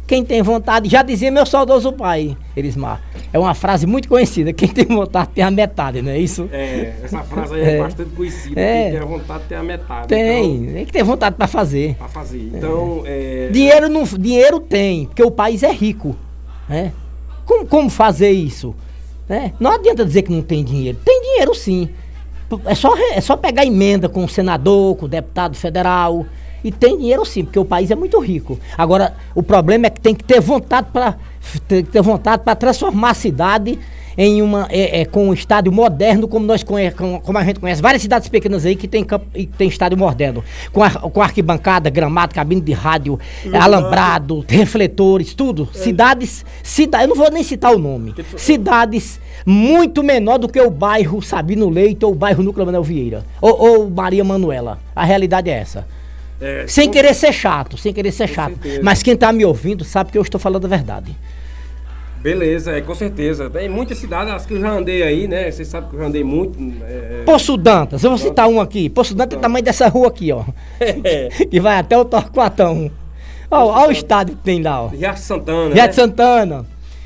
quem tem vontade, já dizia meu saudoso pai, Erismar. É uma frase muito conhecida, quem tem vontade tem a metade, não é isso? Essa frase aí é bastante conhecida, quem tem a vontade tem a metade. Tem que ter vontade para fazer. Então, Dinheiro tem, porque o país é rico, né? Como fazer isso? Né? Não adianta dizer que não tem dinheiro, tem dinheiro sim. É só pegar emenda com o senador, com o deputado federal. E tem dinheiro sim, porque o país é muito rico. Agora, o problema é que tem que ter vontade para transformar a cidade em com um estádio moderno, como a gente conhece. Várias cidades pequenas aí que tem estádio moderno. Com arquibancada, gramado, cabine de rádio, alambrado, refletores, tudo. Cidades, eu não vou nem citar o nome. Cidades muito menor do que o bairro Sabino Leite ou o bairro Núcleo Manuel Vieira. Ou Maria Manuela. A realidade é essa. Sem querer ser chato. Mas quem tá me ouvindo sabe que eu estou falando a verdade. Beleza, com certeza. Tem muitas cidades, as que eu já andei aí, né? Vocês sabem que eu já andei muito. Poço Dantas, eu vou citar um aqui. Poço Dantas é o tamanho dessa rua aqui, ó. Que vai até o Torquatão. Olha o estádio que tem lá, ó. Riacho Santana. Riacho Santana.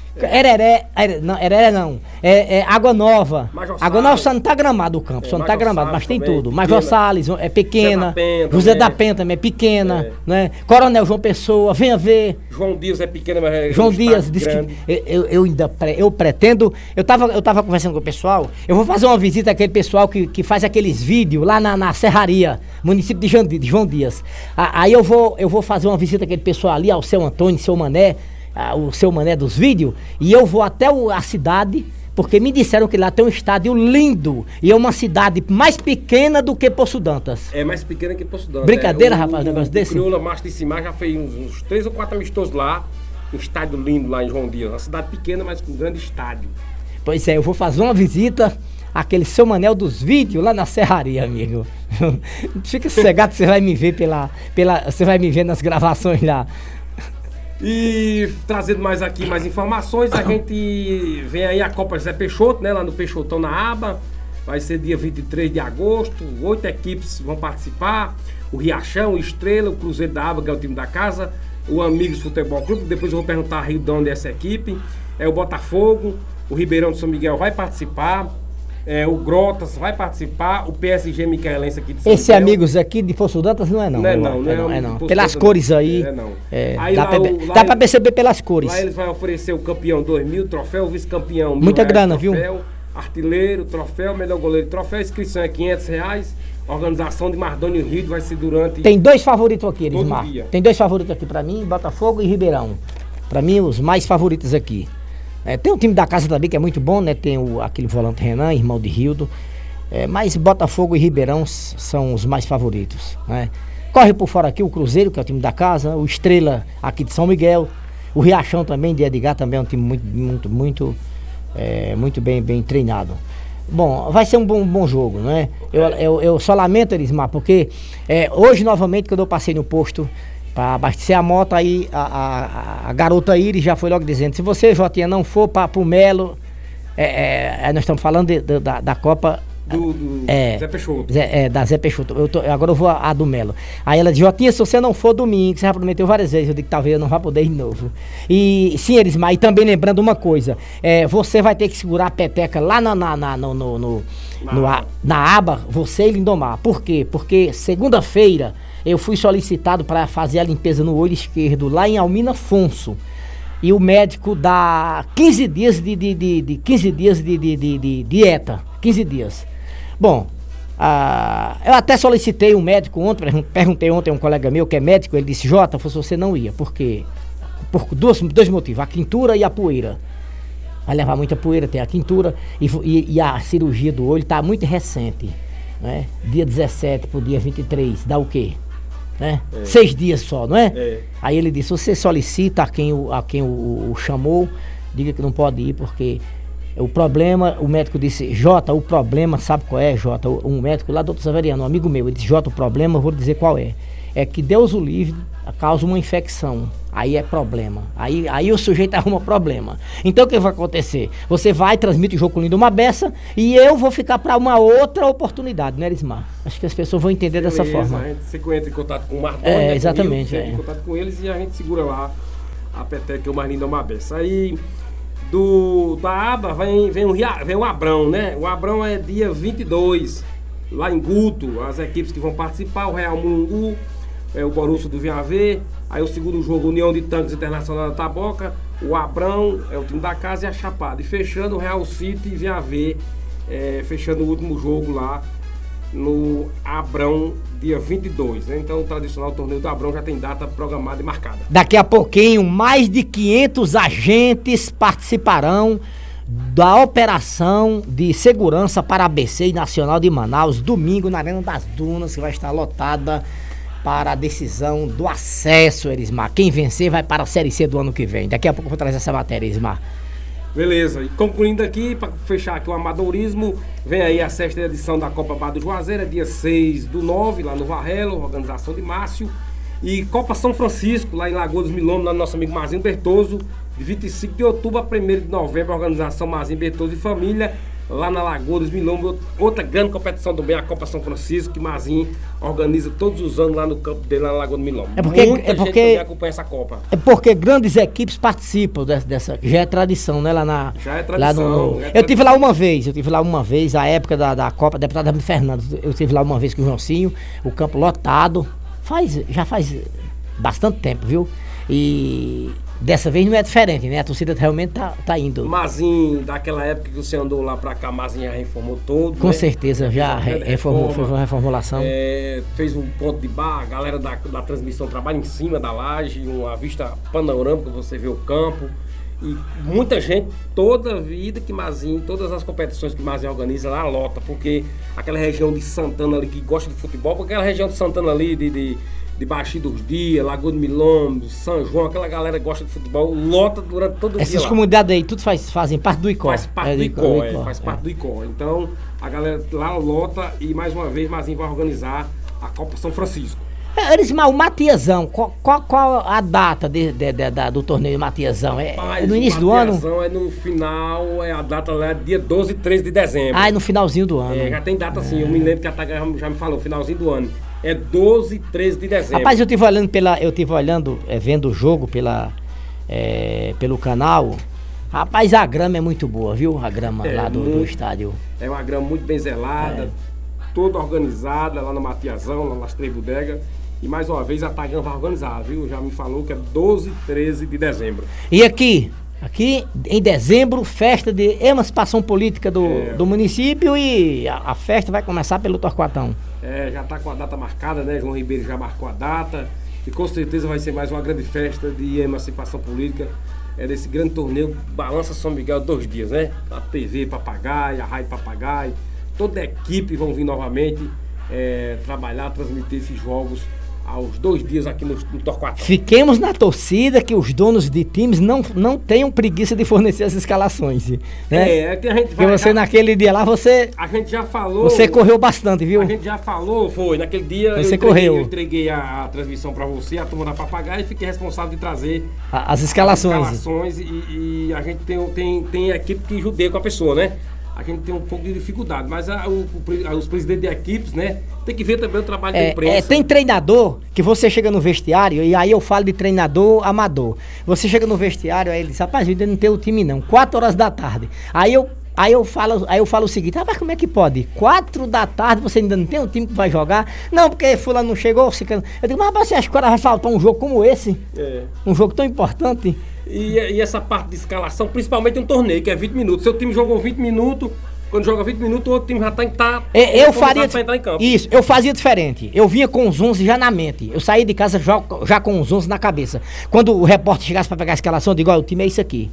Hereré não. Água Nova. Água Nova só não tá gramado o campo, só não tá gramado, mas tem tudo. Major Salles é pequena. José da Penha também é pequena, né? Coronel João Pessoa, venha ver. João Dias é pequena, mas João Dias disse que eu pretendo. Eu tava conversando com o pessoal. Eu vou fazer uma visita àquele pessoal que faz aqueles vídeos lá na Serraria, município de João Dias. Aí eu vou fazer uma visita àquele pessoal ali, ao seu Antônio, seu Mané. O seu Mané dos vídeos, e eu vou até a cidade, porque me disseram que lá tem um estádio lindo, e é uma cidade mais pequena do que Poço Dantas. É mais pequena que Poço Dantas. Brincadeira, rapaz, um negócio desse? O Crioula Macho de Cimar já fez uns 3 ou 4 amistosos lá, um estádio lindo lá em João Dias, uma cidade pequena, mas com um grande estádio. Pois é, eu vou fazer uma visita àquele seu Manel dos vídeos lá na Serraria, amigo. Fica sossegado, você vai me ver você vai me ver nas gravações lá. E trazendo mais informações, a gente vem aí a Copa Zé Peixoto, né, lá no Peixotão na Aba, vai ser dia 23 de agosto, 8 equipes vão participar, o Riachão, o Estrela, o Cruzeiro da Aba, que é o time da casa, o Amigos Futebol Clube, depois eu vou perguntar a Rio de onde é essa equipe, o Botafogo, o Ribeirão de São Miguel vai participar, o Grotas vai participar, o PSG Micaelense aqui de São Esse Miguel. Amigos aqui de Poço Dantas não é não. Não é não. Pelas cores aí. Aí dá pra perceber pelas cores. Lá eles vão oferecer o campeão 2000, troféu, vice-campeão. Muita grana, troféu, viu? Artilheiro, troféu, melhor goleiro, troféu, inscrição é R$500. Organização de Mardônio Rio vai ser durante... Tem 2 favoritos aqui, Erismar. Tem 2 favoritos aqui pra mim, Botafogo e Ribeirão. Pra mim, os mais favoritos aqui. Tem o time da casa também que é muito bom, né? Tem aquele volante Renan, irmão de Rildo. Mas Botafogo e Ribeirão são os mais favoritos, né? Corre por fora aqui o Cruzeiro, que é o time da casa, o Estrela aqui de São Miguel, o Riachão também de Edgar, também é um time muito bem treinado. Bom, vai ser um bom jogo, né? Eu só lamento, Erismar, porque hoje novamente quando eu passei no posto para abastecer a moto, aí a garota Iris já foi logo dizendo, se você, Jotinha, não for para o Melo, nós estamos falando da Copa Zé Peixoto. Da Zé Peixoto. Agora eu vou a do Melo. Aí ela diz, Jotinha, se você não for domingo, você já prometeu várias vezes, eu digo que talvez eu não vá poder ir de novo. E sim, Erismar, e também lembrando uma coisa, você vai ter que segurar a peteca lá na aba, você e Lindomar. Por quê? Porque segunda-feira eu fui solicitado para fazer a limpeza no olho esquerdo lá em Almina Afonso. E o médico dá 15 dias de 15 dias de dieta. 15 dias. Bom, eu até solicitei um médico ontem, perguntei ontem a um colega meu que é médico, ele disse, Jota, você não ia, por quê? Por dois motivos, a quintura e a poeira. Vai levar muita poeira, tem a quintura e a cirurgia do olho está muito recente, né? Dia 17 pro dia 23, dá o quê? Né? 6 dias só, não é? Aí ele disse, você solicita a quem o chamou, diga que não pode ir, porque o problema, o médico disse, Jota, o problema, sabe qual é, Jota? Um médico lá do Doutor Severiano, um amigo meu, ele disse, Jota, o problema, eu vou dizer qual é. É que Deus o livre, causa uma infecção. Aí é problema. Aí o sujeito arruma problema. Então o que vai acontecer? Você vai, transmite o jogo com o Lindomar Bessa e eu vou ficar para uma outra oportunidade, né, Erismar? Acho que as pessoas vão entender dessa forma. Você entra em contato com o Mardônio, exatamente. Entra em contato com eles e a gente segura lá a peteca o Marlin Dom Abessa. Aí da aba vem o Abrão, né? O Abrão é dia 22, lá em Guto, as equipes que vão participar, o Real Mungu, o Borussia do Vinhavé. Aí o segundo jogo, União de Tanques Internacional da Taboca, o Abrão é o time da casa e a Chapada. E fechando o Real City e Vinhavé, fechando o último jogo lá no Abrão, dia 22, né? Então o tradicional torneio do Abrão já tem data programada e marcada. Daqui a pouquinho, mais de 500 agentes participarão da operação de segurança para a ABC Nacional de Manaus, domingo na Arena das Dunas, que vai estar lotada para a decisão do acesso, Erismar. Quem vencer vai para a Série C do ano que vem. Daqui a pouco eu vou trazer essa matéria, Erismar. Beleza, e concluindo aqui, para fechar aqui o amadorismo, vem aí a sexta edição da Copa Bar do Juazeiro, dia 6/9, lá no Varrelo, organização de Márcio. E Copa São Francisco, lá em Lagoa dos Milomos, lá no nosso amigo Marzinho Bertoso, de 25 de outubro a 1º de novembro, organização Marzinho Bertoso e Família, lá na Lagoa dos Milomos, outra grande competição também, a Copa São Francisco, que Marzinho organiza todos os anos lá no campo dele, lá na Lagoa dos Milomos. Muita gente também acompanha essa Copa. É porque grandes equipes participam dessa, já é tradição, né? Já é tradição. Eu tive lá uma vez, a época da Copa, deputado Ramiro Fernandes, eu tive lá uma vez com o Joãozinho, o campo lotado, já faz bastante tempo, viu? E dessa vez não é diferente, né? A torcida realmente tá indo. Mazinho, daquela época que você andou lá pra cá, Mazinho já reformou todo. Com certeza, já reformou, fez uma reformulação. Fez um ponto de bar, a galera da transmissão trabalha em cima da laje, uma vista panorâmica, você vê o campo. E muita gente, toda a vida que Mazinho, todas as competições que Mazinho organiza lá, lota, porque aquela região de Santana ali, que gosta de futebol, porque aquela região de Santana ali, de Baixi dos Dias, Lagoa do Milombo, São João, aquela galera que gosta de futebol, lota durante todo o dia. Essas comunidades aí, tudo fazem parte do ICO. Faz parte do ICO, faz parte do ICO. Então, a galera lá lota e mais uma vez Mazinho vai organizar a Copa São Francisco. Erismar, o Matiazão, qual a data do torneio Matiazão? É no início do ano? O Matiazão é no final, a data lá é dia 12 e 13 de dezembro. Ah, é no finalzinho do ano. Já tem data sim, eu me lembro que a Taga já me falou, finalzinho do ano. É 12 e 13 de dezembro. Rapaz, eu tive olhando, vendo o jogo pelo canal. Rapaz, a grama é muito boa, viu? A grama lá do estádio. É uma grama muito bem zelada, toda organizada lá no Matiazão, lá nas Três Bodegas. E mais uma vez a Tagan vai organizar, viu? Já me falou que é 12 e 13 de dezembro. E aqui em dezembro, festa de emancipação política do município, e a festa vai começar pelo Torquatão. Já está com a data marcada, né? João Ribeiro já marcou a data. E com certeza vai ser mais uma grande festa de emancipação política. Desse grande torneio Balança São Miguel 2 dias, né? A TV Papagaio, a Rádio Papagaio, toda a equipe vão vir novamente trabalhar, transmitir esses jogos aos 2 dias aqui no Torquatão. Fiquemos na torcida que os donos de times não tenham preguiça de fornecer as escalações, né? Que a gente vai... Porque você naquele dia lá, a gente já falou... Você correu bastante, viu? A gente já falou, naquele dia eu entreguei a transmissão pra você, a turma da Papagaio, e fiquei responsável de trazer as escalações. E a gente tem equipe que judia com a pessoa, né? A gente tem um pouco de dificuldade, mas os presidentes de equipes, né, tem que ver também o trabalho da imprensa. Tem treinador que você chega no vestiário, e aí eu falo de treinador amador. Você chega no vestiário, aí ele diz, rapaz, ainda não tem o time não, 4 horas da tarde. Aí eu falo o seguinte, rapaz, como é que pode? 4 da tarde você ainda não tem um time que vai jogar? Não, porque fulano não chegou. Eu digo, mas rapaz, você acha que agora vai faltar um jogo como esse? Um jogo tão importante? E essa parte de escalação, principalmente um torneio, que é 20 minutos. Seu time jogou 20 minutos, quando joga 20 minutos, o outro time já tem que estar entrar em campo. Isso, eu fazia diferente. Eu vinha com os 11 já na mente. Eu saí de casa já com os 11 na cabeça. Quando o repórter chegasse para pegar a escalação, eu digo, o time é isso aqui.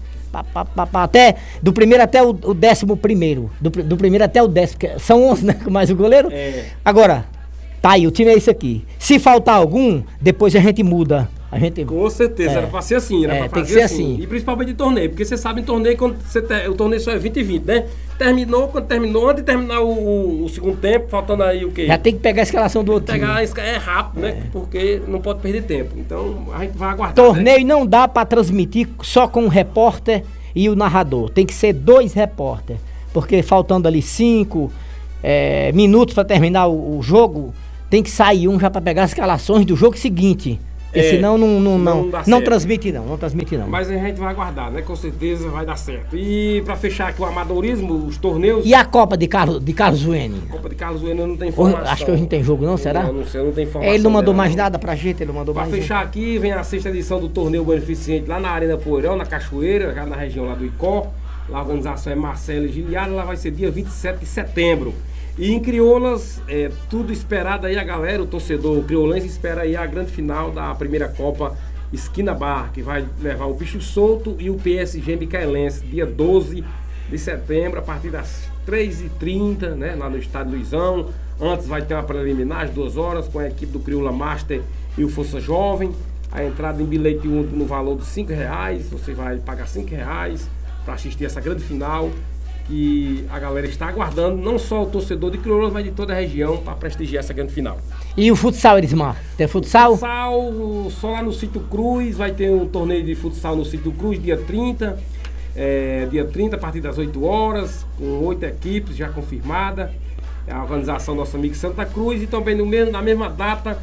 Até do primeiro até o 11º. Do primeiro até o 10º. São 11, né? Mais o goleiro. Agora, tá aí, o time é isso aqui. Se faltar algum, depois a gente muda. Com certeza, era pra ser assim, era pra fazer assim. E principalmente em torneio, porque você sabe em torneio, quando o torneio só é 20 e 20, né? Antes de terminar o segundo tempo, faltando aí o quê? Já tem que pegar a escalação do outro time. É rápido, né? Porque não pode perder tempo. Então a gente vai aguardar. Torneio não dá pra transmitir só com o repórter e o narrador. Tem que ser 2 repórteres. Porque faltando ali 5 minutos pra terminar o jogo, tem que sair um já pra pegar as escalações do jogo seguinte. Porque senão não dá certo. transmite não. Mas a gente vai aguardar, né? Com certeza vai dar certo. E pra fechar aqui o amadorismo, os torneios... E a Copa de Carlos Zuene? A Copa de Carlos Zuene não tem informação. Acho que hoje não tem jogo não, será? Não sei, não tem informação. Ele não mandou mais nada pra gente, ele mandou pra mais... Pra fechar aqui, vem a 6ª edição do torneio beneficente lá na Arena Poeirão, na Cachoeira, já na região lá do Icó. Lá a organização é Marcelo e Giliara, lá vai ser dia 27 de setembro. E em Crioulas, tudo esperado aí a galera, o torcedor criolense espera aí a grande final da primeira Copa Esquina Bar, que vai levar o Bicho Solto e o PSG Micaelense, dia 12 de setembro, a partir das 3h30, né, lá no Estádio Luizão. Antes vai ter uma preliminar, às 2 horas, com a equipe do Crioula Master e o Força Jovem. A entrada em bilhete único no valor de R$5, você vai pagar R$5 para assistir essa grande final, que a galera está aguardando, não só o torcedor de Crioulas, mas de toda a região, para prestigiar essa grande final. E o futsal, Elismar? Tem futsal? Futsal, só lá no Sítio Cruz, vai ter um torneio de futsal no Sítio Cruz, dia 30. Dia 30, a partir das 8 horas, com 8 equipes já confirmadas. A organização do nosso amigo Santa Cruz. E também na mesma data,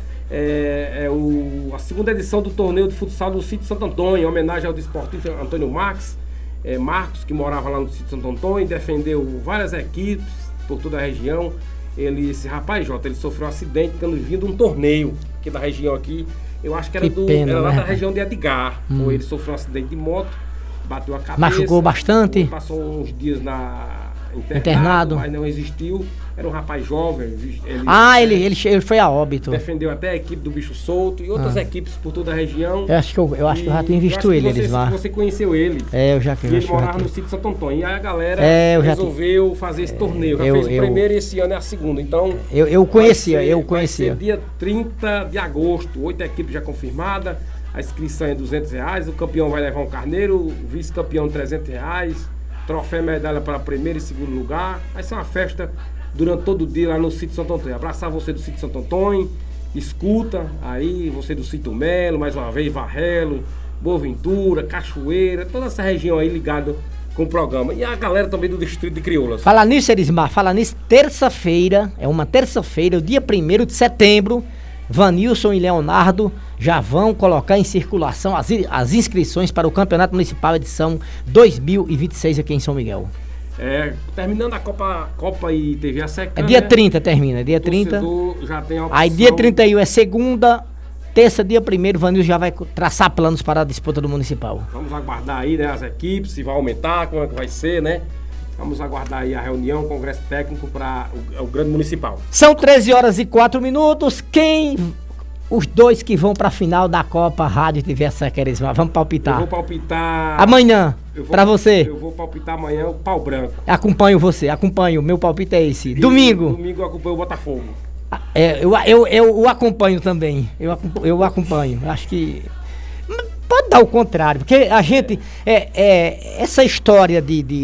a 2ª edição do torneio de futsal no Sítio Santo Antônio, em homenagem ao desportista Antônio Marcos, que morava lá no Sítio Santo Antônio, defendeu várias equipes por toda a região. Esse rapaz, Jota, ele sofreu um acidente quando vindo um torneio aqui da região aqui. Eu acho que era lá da região de Edgar. Ele sofreu um acidente de moto, bateu a cabeça. Machucou bastante. Passou uns dias internado, mas não resistiu. Era um rapaz jovem. Ele foi a óbito. Defendeu até a equipe do Bicho Solto e outras equipes por toda a região. Eu acho que eu já tenho visto ele, Elismar. Você conheceu ele. Eu já conheci. Ele morava no Sítio Santo Antônio. E aí a galera resolveu fazer esse torneio. Já fez o primeiro e esse ano é a segunda. Então, eu conhecia. Vai ser dia 30 de agosto. 8 equipes já confirmadas. A inscrição é R$200. O campeão vai levar um carneiro. O vice-campeão R$300. Troféu e medalha para primeiro e segundo lugar. Vai ser uma festa durante todo o dia lá no Sítio Santo Antônio. Abraçar você do Sítio Santo Antônio, escuta aí, você do Sítio Melo, mais uma vez, Varrelo, Boa Ventura, Cachoeira, toda essa região aí ligada com o programa. E a galera também do Distrito de Crioulas. Fala nisso, Elismar, terça-feira, uma terça-feira, o dia 1º de setembro, Vanilson e Leonardo já vão colocar em circulação as inscrições para o Campeonato Municipal edição 2026 aqui em São Miguel. Terminando a Copa e TV a Secam. Dia 30 termina, dia 30. Já tem a opção. Aí dia 31 é segunda, terça, dia 1º, Vanilson já vai traçar planos para a disputa do Municipal. Vamos aguardar aí, né, as equipes, se vai aumentar, como é que vai ser, né? Vamos aguardar aí a reunião, o congresso técnico para o Grande Municipal. São 13h04. Os dois que vão para a final da Copa Rádio TV a Secam, vamos palpitar. Eu vou palpitar... Amanhã, para você. Eu vou palpitar amanhã o Pau Branco. Acompanho, meu palpite é esse. Domingo eu acompanho o Botafogo. Eu acompanho também. Eu acompanho. Acho que... Pode dar o contrário, porque a gente... essa história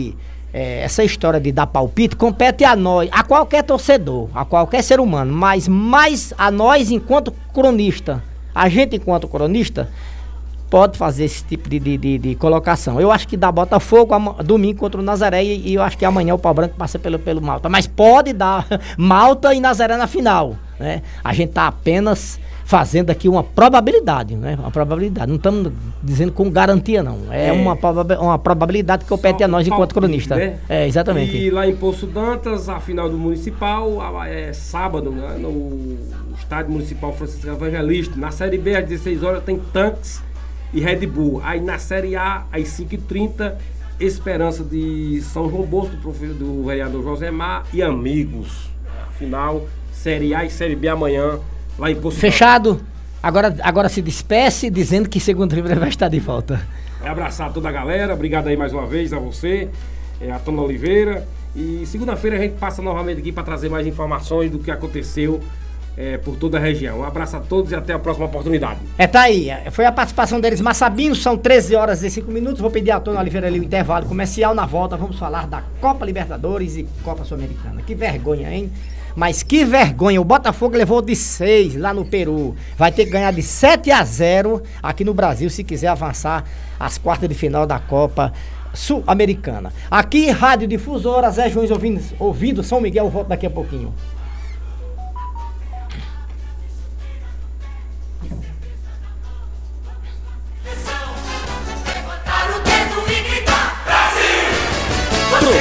de dar palpite compete a nós, a qualquer torcedor, a qualquer ser humano, mas mais a nós enquanto cronista. A gente enquanto cronista pode fazer esse tipo de colocação. Eu acho que dá Botafogo domingo contra o Nazaré e eu acho que amanhã o Pau Branco passa pelo Malta. Mas pode dar Malta e Nazaré na final, né? A gente tá apenas fazendo aqui uma probabilidade, né? Uma probabilidade. Não estamos dizendo com garantia, não. Uma probabilidade que compete a nós enquanto cronista. Né? Exatamente. E lá em Poço Dantas, a final do Municipal é sábado, né? No Estádio Municipal Francisco Evangelista. Na Série B, às 16 horas, tem Tanques e Red Bull. Aí na Série A, às 5h30, Esperança de São João Bosco, do vereador Josemar e Amigos. Final, Série A e Série B amanhã. Lá em Poço Fechado. Agora se despeça dizendo que segunda-feira vai estar de volta. Abraçar toda a galera. Obrigado aí mais uma vez a você, a Tona Oliveira. E segunda-feira a gente passa novamente aqui para trazer mais informações do que aconteceu por toda a região. Um abraço a todos e até a próxima oportunidade. Tá aí. Foi a participação deles, Massabinho. São 13h05. Vou pedir a Tona Oliveira ali o intervalo comercial. Na volta vamos falar da Copa Libertadores e Copa Sul-Americana. Que vergonha, hein? Mas que vergonha, o Botafogo levou de 6 lá no Peru. Vai ter que ganhar de 7-0 aqui no Brasil se quiser avançar às quartas de final da Copa Sul-Americana. Aqui, Rádio Difusora, Zé Joões ouvindo São Miguel, volto daqui a pouquinho.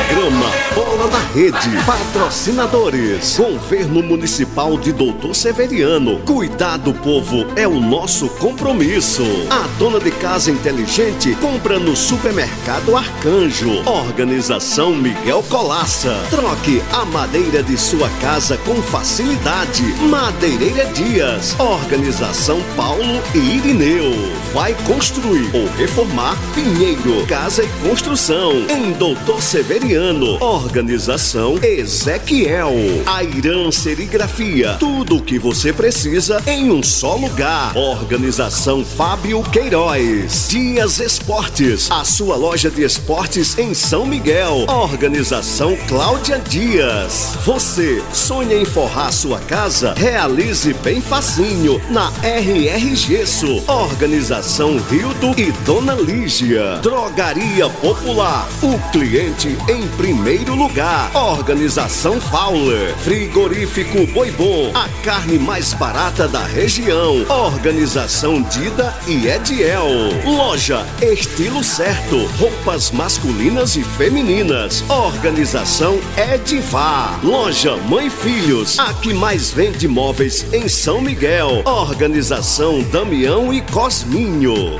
Programa Bola na Rede. Patrocinadores: Governo Municipal de Doutor Severiano. Cuidar do povo é o nosso compromisso. A dona de casa inteligente compra no Supermercado Arcanjo. Organização Miguel Colaça. Troque a madeira de sua casa com facilidade. Madeireira Dias. Organização Paulo e Irineu. Vai construir ou reformar? Pinheiro Casa e Construção. Em Doutor Severiano. Organização Ezequiel. Airan Serigrafia. Tudo o que você precisa em um só lugar. Organização Fábio Queiroz. Dias Esportes. A sua loja de esportes em São Miguel. Organização Cláudia Dias. Você sonha em forrar sua casa? Realize bem facinho na RR Gesso. Organização Rildo e Dona Lígia. Drogaria Popular. O cliente em primeiro lugar. Organização Fowler. Frigorífico Boi Bom. A carne mais barata da região. Organização Dida e Ediel. Loja Estilo Certo. Roupas masculinas e femininas. Organização Edivar. Loja Mãe Filhos. A que mais vende móveis em São Miguel. Organização Damião e Cosminho.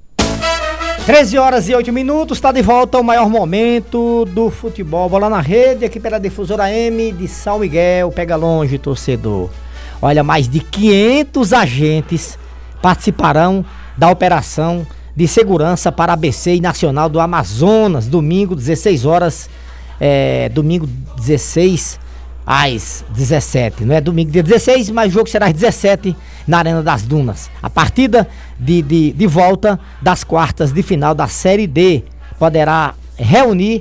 13h08, está de volta o maior momento do futebol. Bola na Rede, aqui pela Difusora M de São Miguel. Pega longe, torcedor. Olha, mais de 500 agentes participarão da operação de segurança para ABC e Nacional do Amazonas, domingo, 16 horas, domingo 16 às 17, não é domingo dia 16, mas o jogo será às 17 na Arena das Dunas. A partida de volta das quartas de final da Série D poderá reunir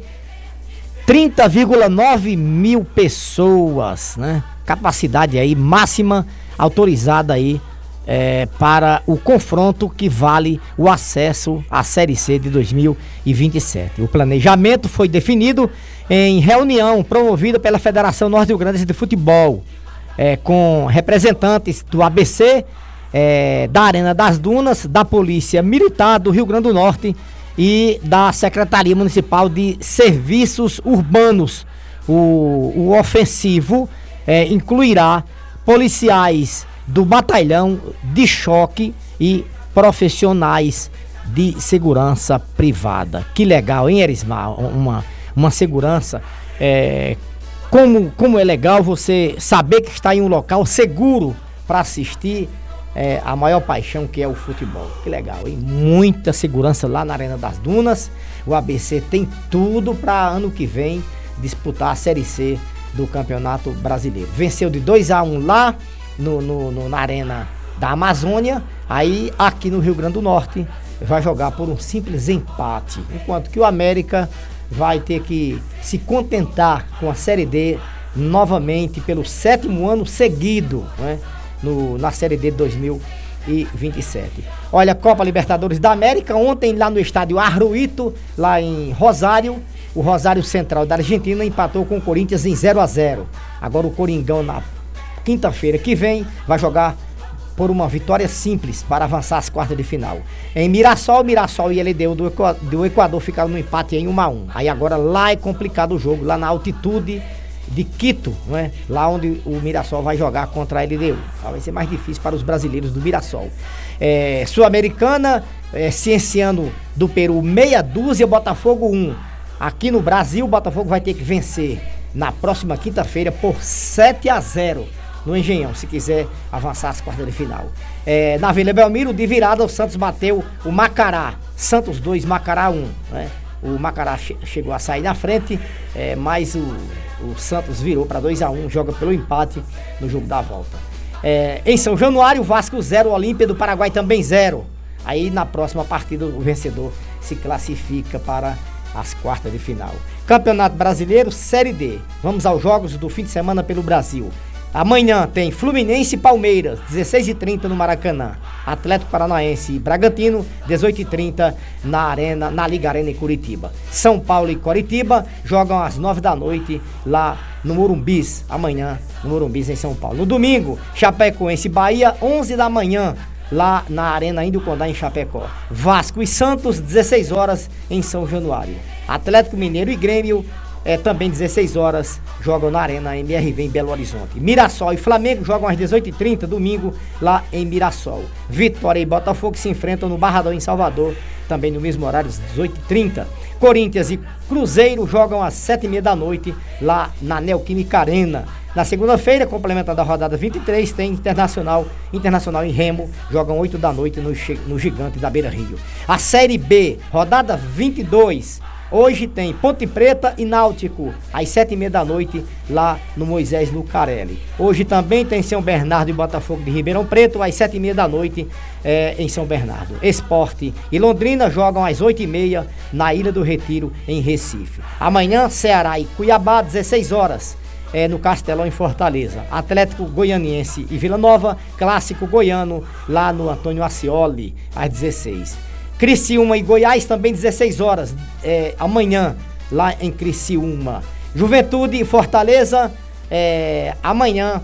30,9 mil pessoas, né? Capacidade aí máxima autorizada aí para o confronto que vale o acesso à Série C de 2027. O planejamento foi definido em reunião promovida pela Federação Norte Grande de Futebol, com representantes do ABC, da Arena das Dunas, da Polícia Militar do Rio Grande do Norte e da Secretaria Municipal de Serviços Urbanos. O ofensivo incluirá policiais do batalhão de choque e profissionais de segurança privada. Que legal, hein, Erismar? Uma segurança, como é legal você saber que está em um local seguro para assistir a maior paixão, que é o futebol. Que legal, hein? Muita segurança lá na Arena das Dunas. O ABC tem tudo para ano que vem disputar a Série C do Campeonato Brasileiro. Venceu de 2-1 lá na Arena da Amazônia. Aí aqui no Rio Grande do Norte vai jogar por um simples empate, enquanto que o América vai ter que se contentar com a Série D novamente pelo 7º ano seguido, né? Na Série D de 2027. Olha, Copa Libertadores da América, ontem lá no estádio Arruito, lá em Rosário, o Rosário Central da Argentina empatou com o Corinthians em 0-0. Agora o Coringão, na quinta-feira que vem, vai jogar por uma vitória simples para avançar às quartas de final. Em Mirassol e LDU do Equador ficaram no empate em 1-1. Aí agora lá é complicado o jogo, lá na altitude de Quito, não é? Lá onde o Mirassol vai jogar contra a LDU. Vai ser mais difícil para os brasileiros do Mirassol. Sul-Americana, Cienciano do Peru, meia dúzia, Botafogo 1. Aqui no Brasil, o Botafogo vai ter que vencer na próxima quinta-feira por 7-0 no Engenhão, se quiser avançar às quartas de final. Na Vila Belmiro, de virada, o Santos bateu o Macará. Santos 2, Macará 1. Né? O Macará chegou a sair na frente, mas o Santos virou para 2-1, joga pelo empate no jogo da volta. Em São Januário, Vasco 0, Olímpia do Paraguai também 0. Aí na próxima partida o vencedor se classifica para as quartas de final. Campeonato Brasileiro, Série D. Vamos aos jogos do fim de semana pelo Brasil. Amanhã tem Fluminense e Palmeiras, 16h30 no Maracanã. Atlético Paranaense e Bragantino, 18h30 na Liga Arena em Curitiba. São Paulo e Coritiba jogam às 9 da noite lá no Morumbis, amanhã no Morumbis em São Paulo. No domingo, Chapecoense e Bahia, 11 da manhã, lá na Arena Índio Condá em Chapecó. Vasco e Santos, 16 horas em São Januário. Atlético Mineiro e Grêmio, também 16 horas, jogam na Arena MRV em Belo Horizonte. Mirassol e Flamengo jogam às 18h30, domingo, lá em Mirassol. Vitória e Botafogo se enfrentam no Barradão, em Salvador, também no mesmo horário, às 18h30. Corinthians e Cruzeiro jogam às 7h30 da noite, lá na Neoquímica Arena. Na segunda-feira, complementada a rodada 23, tem Internacional e Remo, jogam 8 da noite no Gigante da Beira Rio. A Série B, rodada 22, hoje tem Ponte Preta e Náutico, às 7h30 da noite, lá no Moisés Lucarelli. Hoje também tem São Bernardo e Botafogo de Ribeirão Preto, às 7h30 da noite, em São Bernardo. Sport e Londrina jogam às 8h30 na Ilha do Retiro, em Recife. Amanhã, Ceará e Cuiabá, 16 horas. No Castelão, em Fortaleza. Atlético Goianiense e Vila Nova, clássico goiano, lá no Antônio Ascioli, às 16. Criciúma e Goiás, também 16 horas, amanhã, lá em Criciúma. Juventude e Fortaleza, amanhã,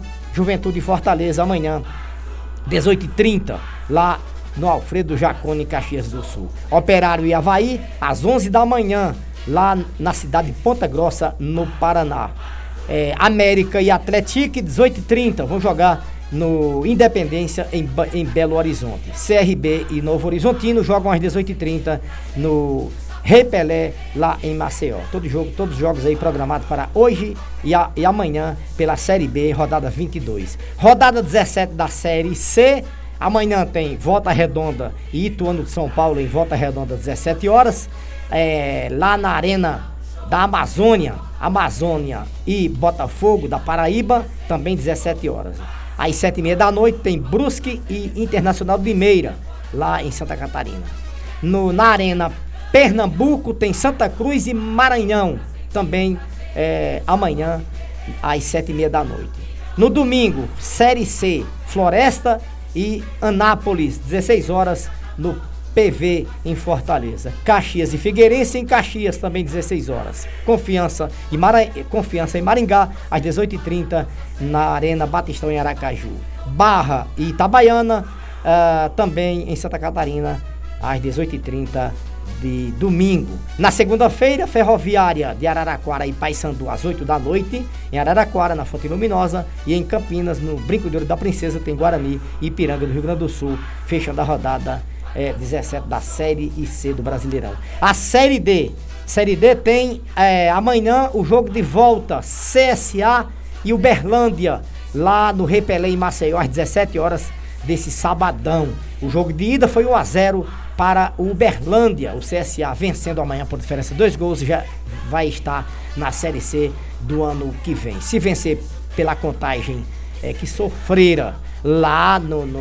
18h30, lá no Alfredo Jaconi, Caxias do Sul. Operário e Avaí, às 11 da manhã, lá na cidade de Ponta Grossa, no Paraná. América e Atlético, 18h30, vão jogar no Independência, em Belo Horizonte. CRB e Novo Horizontino jogam às 18h30 no Rei Pelé, lá em Maceió. Todos os jogos aí programados para hoje e amanhã pela Série B, rodada 22. Rodada 17 da Série C, amanhã tem Volta Redonda e Ituano de São Paulo, em Volta Redonda, 17 horas, lá na Arena da Amazônia e Botafogo da Paraíba, também 17 horas. Às 7h30 da noite tem Brusque e Internacional de Limeira, lá em Santa Catarina. Na Arena Pernambuco tem Santa Cruz e Maranhão, também amanhã, às 7h30 da noite. No domingo, Série C, Floresta e Anápolis, 16 horas, no PV, em Fortaleza. Caxias e Figueirense, em Caxias, também 16 horas. Confiança em Maringá, às 18h30, na Arena Batistão, em Aracaju. Barra e Itabaiana, também em Santa Catarina, às 18h30 de domingo. Na segunda-feira, Ferroviária de Araraquara e Paysandu, às 8 da noite, em Araraquara, na Fonte Luminosa, e em Campinas, no Brinco de Ouro da Princesa, tem Guarani e Ipiranga, do Rio Grande do Sul, fechando a rodada 17 da Série C do Brasileirão. A Série D tem amanhã o jogo de volta, CSA e Uberlândia, lá no Rei Pelé, em Maceió, às 17 horas desse sabadão. O jogo de ida foi 1-0 para o Uberlândia. O CSA vencendo amanhã por diferença de 2 gols, já vai estar na Série C do ano que vem. Se vencer pela contagem que sofrera lá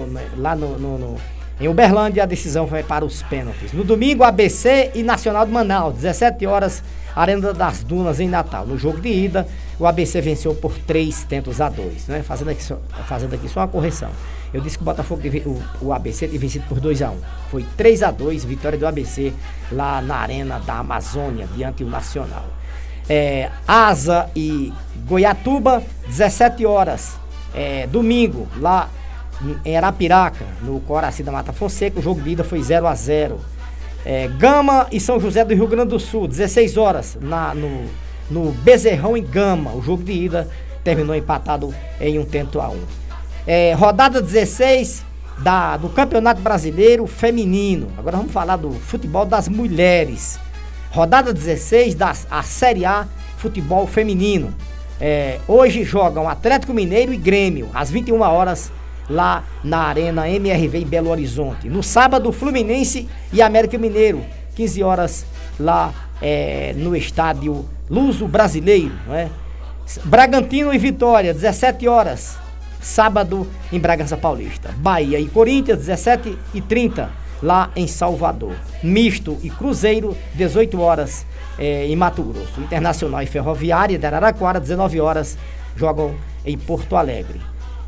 em Uberlândia, a decisão vai para os pênaltis. No domingo, ABC e Nacional de Manaus, 17 horas, Arena das Dunas, em Natal. No jogo de ida, o ABC venceu por 3-2, né? Fazendo aqui só uma correção. Eu disse que o ABC tinha vencido por 2-1. Foi 3-2, vitória do ABC lá na Arena da Amazônia, diante do Nacional. Asa e Goiatuba, 17 horas, domingo, lá em Arapiraca, no Coraci da Mata Fonseca. O jogo de ida foi 0-0. Gama e São José do Rio Grande do Sul, 16 horas, no Bezerrão, em Gama. O jogo de ida terminou empatado em 1-1. Rodada 16 do Campeonato Brasileiro Feminino. Agora vamos falar do futebol das mulheres. Rodada 16 da Série A Futebol Feminino. Hoje jogam Atlético Mineiro e Grêmio, às 21 horas, lá na Arena MRV, em Belo Horizonte. No sábado, Fluminense e América Mineiro, 15 horas, lá no estádio Luso Brasileiro, né? Bragantino e Vitória, 17 horas, sábado, em Bragança Paulista. Bahia e Corinthians, 17h30, lá em Salvador. Misto e Cruzeiro, 18 horas, em Mato Grosso. Internacional e Ferroviária de Araraquara, 19 horas, jogam em Porto Alegre.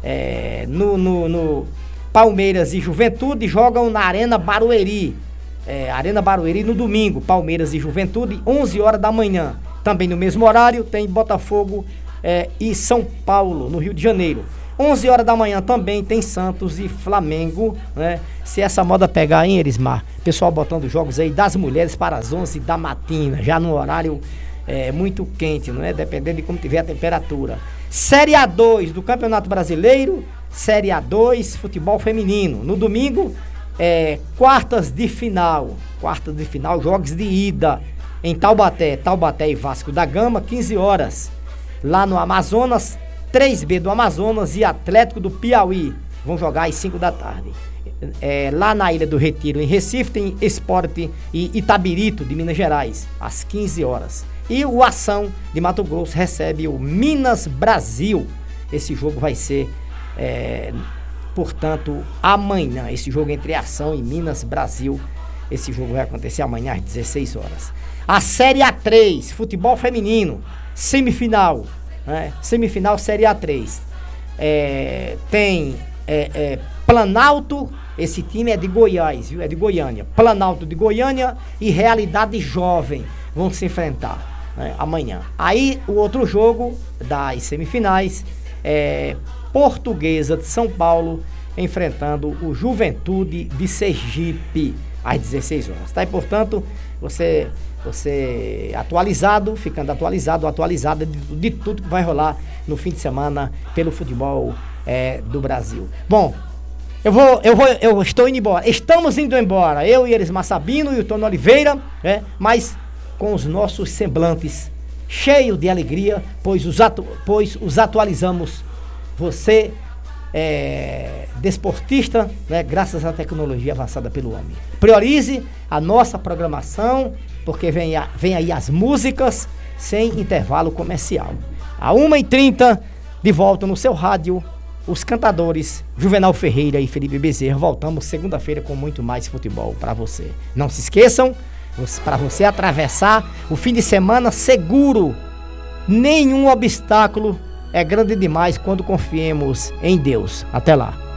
No Palmeiras e Juventude jogam na Arena Barueri. Arena Barueri no domingo, Palmeiras e Juventude, 11 horas da manhã. Também no mesmo horário tem Botafogo e São Paulo, no Rio de Janeiro. 11 horas da manhã também tem Santos e Flamengo, né? Se essa moda pegar, hein, Erismar? Pessoal botando jogos aí das mulheres para as 11 da matina, já no horário muito quente, não é? Dependendo de como tiver a temperatura. Série A2 do Campeonato Brasileiro, Série A2, futebol feminino. No domingo, quartas de final, jogos de ida em Taubaté e Vasco da Gama, 15 horas. Lá no Amazonas, 3B do Amazonas e Atlético do Piauí vão jogar às 5 da tarde. Lá na Ilha do Retiro, em Recife, tem Esporte e Itabirito, de Minas Gerais, às 15 horas. E o Ação de Mato Grosso recebe o Minas Brasil. Esse jogo vai ser, portanto, amanhã. Esse jogo entre Ação e Minas Brasil, esse jogo vai acontecer amanhã às 16 horas. A Série A3, futebol feminino, semifinal, né? Semifinal Série A3. Tem Planalto, esse time é de Goiás, viu? É de Goiânia. Planalto de Goiânia e Realidade Jovem vão se enfrentar, né, amanhã. Aí o outro jogo das semifinais é Portuguesa de São Paulo enfrentando o Juventude de Sergipe às 16 horas. Tá? E, portanto, você ficando atualizado de tudo que vai rolar no fim de semana pelo futebol do Brasil. Bom, eu estou indo embora. Estamos indo embora. Eu e Erismar Sabino e o Tony Oliveira, mas com os nossos semblantes cheios de alegria, pois os atualizamos. Você desportista, né, graças à tecnologia avançada pelo homem. Priorize a nossa programação, porque vem aí as músicas sem intervalo comercial. À 1h30, de volta no seu rádio, os cantadores Juvenal Ferreira e Felipe Bezerra. Voltamos segunda-feira com muito mais futebol para você. Não se esqueçam, para você atravessar o fim de semana seguro. Nenhum obstáculo é grande demais quando confiemos em Deus. Até lá.